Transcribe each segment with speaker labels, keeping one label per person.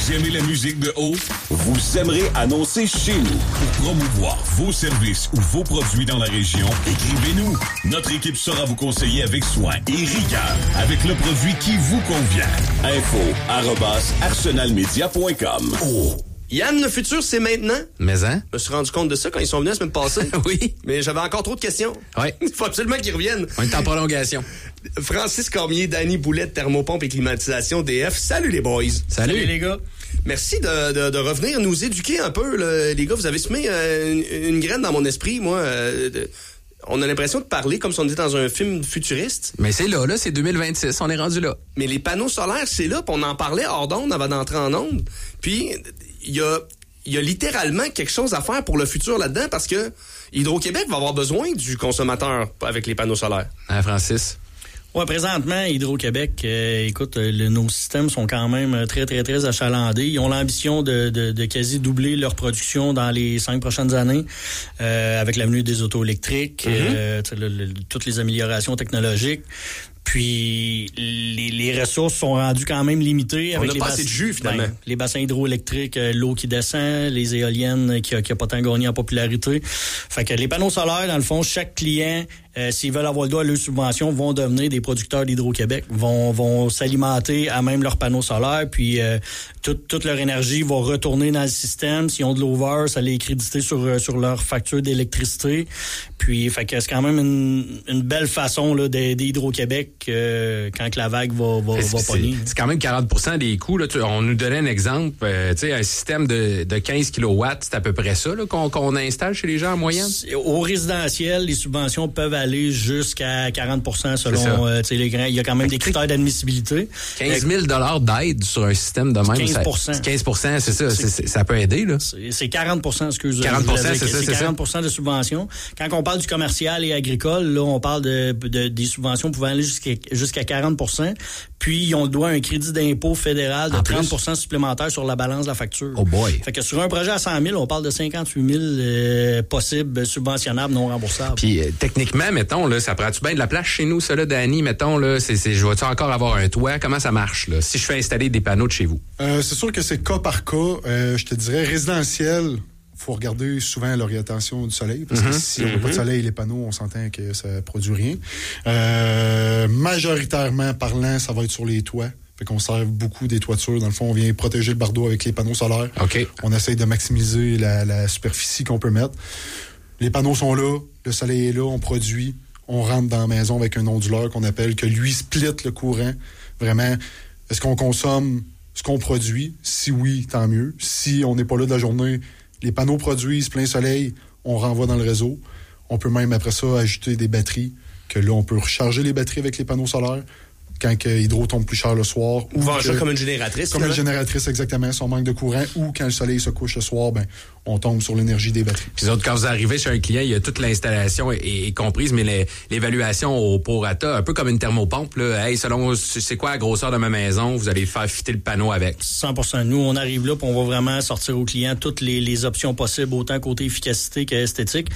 Speaker 1: Vous aimez la musique de haut? Vous aimerez annoncer chez nous. Pour promouvoir vos services ou vos produits dans la région, écrivez-nous. Notre équipe saura vous conseiller avec soin et rigueur avec le produit qui vous convient. info@arsenalmedia.com.
Speaker 2: Oh. Yann, le futur, c'est maintenant.
Speaker 3: Mais hein?
Speaker 2: Je me suis rendu compte de ça quand ils sont venus la semaine passée.
Speaker 3: Oui.
Speaker 2: Mais j'avais encore trop de questions.
Speaker 3: Oui.
Speaker 2: Il faut absolument qu'ils reviennent.
Speaker 3: On est en prolongation.
Speaker 2: Francis Cormier, Danny Boulette, Thermopompe et Climatisation DF. Salut les boys.
Speaker 3: Salut
Speaker 2: les gars. Merci de revenir nous éduquer un peu, les gars. Vous avez semé une graine dans mon esprit, moi. On a l'impression de parler comme si on était dans un film futuriste.
Speaker 3: Mais c'est là, c'est 2026, on est rendu là.
Speaker 2: Mais les panneaux solaires, c'est là, puis on en parlait hors d'onde avant d'entrer en onde. Puis, il y a littéralement quelque chose à faire pour le futur là-dedans, parce que Hydro-Québec va avoir besoin du consommateur avec les panneaux solaires.
Speaker 3: Hein, Francis?
Speaker 4: Ouais, présentement, Hydro-Québec, écoute, nos systèmes sont quand même très, très, très achalandés. Ils ont l'ambition de quasi doubler leur production dans les 5 prochaines années, avec l'avenue des autos électriques, toutes les améliorations technologiques. Puis les ressources sont rendues quand même limitées.
Speaker 2: On n'a pas assez de jus, finalement.
Speaker 4: Ben, les bassins hydroélectriques, l'eau qui descend, les éoliennes qui a pas tant gagné en popularité. Fait que les panneaux solaires, dans le fond, chaque client, s'ils veulent avoir le droit à leur subvention, vont devenir des producteurs d'Hydro-Québec, vont s'alimenter à même leurs panneaux solaires, puis toute leur énergie va retourner dans le système. S'ils ont de l'over, ça les est crédité sur leur facture d'électricité. Puis, fait que c'est quand même une belle façon là, d'aider Hydro-Québec quand que la vague va pogner.
Speaker 3: C'est quand même 40% des coûts. Là. On nous donnait un exemple. Un système de 15 kW, c'est à peu près ça là, qu'on installe chez les gens en moyenne?
Speaker 4: Au résidentiel, les subventions peuvent aller jusqu'à 40% selon les grains. Il y a quand même des critères d'admissibilité.
Speaker 3: 15 000 d'aide sur un système de même.
Speaker 4: 15%.
Speaker 3: 15%, c'est ça. Ça peut aider. Là.
Speaker 4: C'est 40%, excusez-moi.
Speaker 3: 40%, c'est ça.
Speaker 4: C'est 40% de subventions. Quand on parle du commercial et agricole, là, on parle des subventions pouvant aller jusqu'à 40%. Puis, ils ont le droit à un crédit d'impôt fédéral de 30% supplémentaire sur la balance de la facture.
Speaker 3: Oh boy.
Speaker 4: Fait que sur un projet à 100 000, on parle de 58 000 possibles subventionnables non remboursables.
Speaker 3: Puis, techniquement, mettons, là, ça prend-tu bien de la place chez nous, ça, là, Danny? Mettons, là, je vais-tu encore avoir un toit? Comment ça marche, là, si je fais installer des panneaux de chez vous?
Speaker 5: C'est sûr que c'est cas par cas. Je te dirais résidentiel. Faut regarder souvent l'orientation du soleil, parce que si on n'a pas de soleil, les panneaux, on s'entend que ça produit rien. Majoritairement parlant, ça va être sur les toits. Fait qu'on sert beaucoup des toitures. Dans le fond, on vient protéger le bardeau avec les panneaux solaires.
Speaker 3: Okay.
Speaker 5: On essaye de maximiser la superficie qu'on peut mettre. Les panneaux sont là, le soleil est là, on produit. On rentre dans la maison avec un onduleur qu'on appelle, que lui split le courant. Vraiment, est-ce qu'on consomme ce qu'on produit? Si oui, tant mieux. Si on n'est pas là de la journée, les panneaux produisent plein soleil, on renvoie dans le réseau. On peut même, après ça, ajouter des batteries, que là, on peut recharger les batteries avec les panneaux solaires quand Hydro tombe plus cher le soir.
Speaker 2: Ou venir comme une génératrice.
Speaker 5: Comme une génératrice, exactement, si on manque de courant. Ou quand le soleil se couche le soir, on tombe sur l'énergie des batteries.
Speaker 3: Puis quand vous arrivez chez un client, il y a toute l'installation est comprise, mais l'évaluation au prorata, un peu comme une thermopompe, là. Hey, selon c'est quoi la grosseur de ma maison, vous allez faire fitter le panneau avec.
Speaker 4: 100%. Nous, on arrive là, puis on va vraiment sortir au client toutes les options possibles, autant côté efficacité qu'esthétique.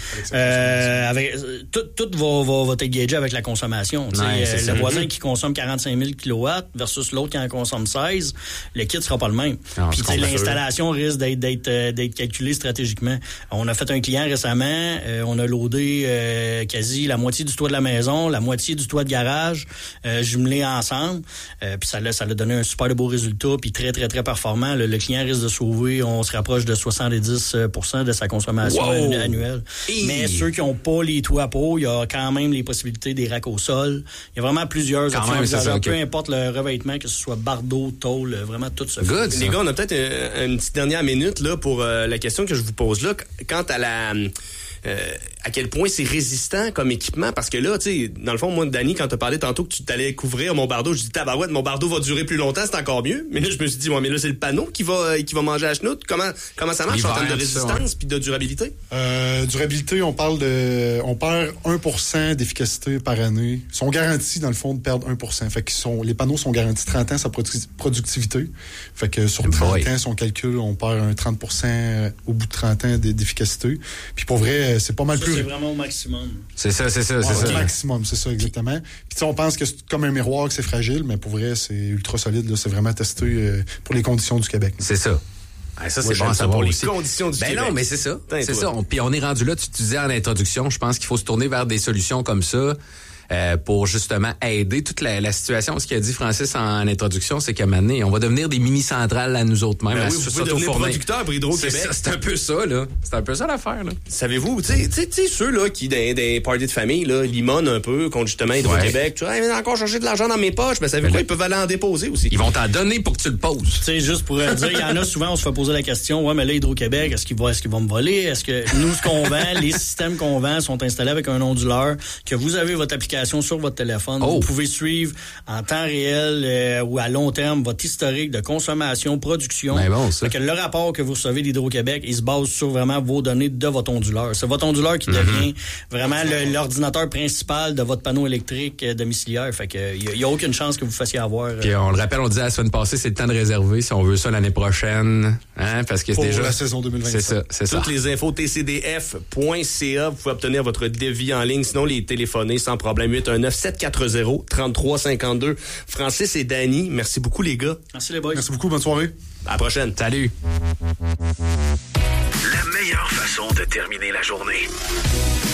Speaker 4: Tout va être gagé avec la consommation. Le voisin qui consomme 45 000 kW versus l'autre qui en consomme 16, le kit sera pas le même. Puis l'installation risque d'être calculée stratégiquement. On a fait un client récemment, on a loadé quasi la moitié du toit de la maison, la moitié du toit de garage, jumelés ensemble. Puis ça l'a donné un super de beau résultat, puis très, très, très performant. Le client risque de sauver, on se rapproche de 70% de sa consommation annuelle. Mais ceux qui n'ont pas les toits à peau, il y a quand même les possibilités des racks au sol. Il y a vraiment plusieurs options. Peu importe le revêtement, que ce soit bardeau, tôle, vraiment tout ça.
Speaker 2: Good, les gars, on a peut-être une petite dernière minute là pour la question que je vous pose là. Quant à à quel point c'est résistant comme équipement, parce que là, tu sais, dans le fond, moi, Danny, quand t'as parlé tantôt que tu t'allais couvrir mon bardeau, je dis tabarouette, mon bardeau va durer plus longtemps, c'est encore mieux. Mais là, je me suis dit, mais là, c'est le panneau qui va manger à chenoute. Comment ça marche en termes de résistance puis de durabilité?
Speaker 5: Durabilité, on perd 1% d'efficacité par année. Ils sont garantis, dans le fond, de perdre 1%. Fait que les panneaux sont garantis 30 ans sa productivité. Fait que sur 30 ans, si on calcule, on perd un 30% au bout de 30 ans d'efficacité. Puis pour vrai, vrai, c'est pas mal plus...
Speaker 4: C'est vraiment au maximum.
Speaker 3: C'est ça.
Speaker 5: Au maximum, c'est ça, exactement. Puis on pense que c'est comme un miroir, que c'est fragile, mais pour vrai, c'est ultra solide. Là. C'est vraiment testé pour les conditions du Québec.
Speaker 3: C'est ça. Ah, ça, c'est bon à savoir pour les conditions du Québec. Non, mais c'est ça. C'est ça. Puis on est rendu là, tu disais en introduction, je pense qu'il faut se tourner vers des solutions comme ça. Pour justement aider toute la situation. Ce qu'a dit Francis en introduction, c'est qu'à un moment donné, on va devenir des mini-centrales à nous autres mêmes.
Speaker 2: Ben oui, vous pouvez devenir producteur pour Hydro-Québec.
Speaker 3: C'est un peu ça, là. C'est un peu ça l'affaire, là.
Speaker 2: Savez-vous, tu sais, ceux là qui, dans des parties de famille, là, limonent un peu contre justement Hydro-Québec. Tu vois, mais encore chercher de l'argent dans mes poches. Ben, savez-vous quoi? Ils peuvent aller en déposer aussi.
Speaker 3: Ils vont t'en donner pour que tu le poses.
Speaker 4: Tu sais, juste pour dire, il y en a souvent, on se fait poser la question, ouais, mais là, Hydro-Québec, est-ce qu'ils vont me voler? Est-ce que nous, ce qu'on vend, les systèmes qu'on vend sont installés avec un onduleur, que vous avez votre application sur votre téléphone. Vous pouvez suivre en temps réel ou à long terme votre historique de consommation, production.
Speaker 3: Ben bon, ça.
Speaker 4: Fait que le rapport que vous recevez d'Hydro-Québec, il se base sur vraiment vos données de votre onduleur. C'est votre onduleur qui devient vraiment l'ordinateur principal de votre panneau électrique domiciliaire. Fait que il y a aucune chance que vous fassiez avoir.
Speaker 3: Puis on le rappelle, on disait la semaine passée, c'est le temps de réserver si on veut ça l'année prochaine, hein, parce que c'est déjà
Speaker 5: la saison 2025.
Speaker 3: C'est ça.
Speaker 2: Toutes les infos tcdf.ca, vous pouvez obtenir votre devis en ligne, sinon les téléphoner sans problème. 819-740-3352. Francis et Danny, merci beaucoup les gars.
Speaker 4: Merci les boys.
Speaker 5: Merci beaucoup, bonne soirée.
Speaker 2: À la prochaine.
Speaker 3: Salut.
Speaker 1: La meilleure façon de terminer la journée.